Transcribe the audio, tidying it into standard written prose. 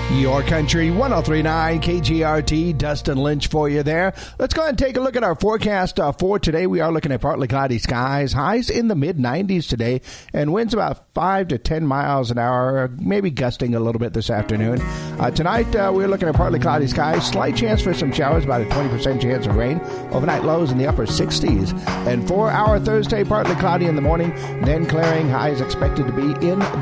Your Country 103.9 KGRT, Dustin Lynch for you there. Let's go ahead and take a look at our forecast for today. We are looking at partly cloudy skies, highs in the mid-90s today, and winds about 5 to 10 miles an hour, maybe gusting a little bit this afternoon. Tonight, we're looking at partly cloudy skies, slight chance for some showers, about a 20% chance of rain, overnight lows in the upper 60s. And for our Thursday, partly cloudy in the morning, then clearing, highs expected to be in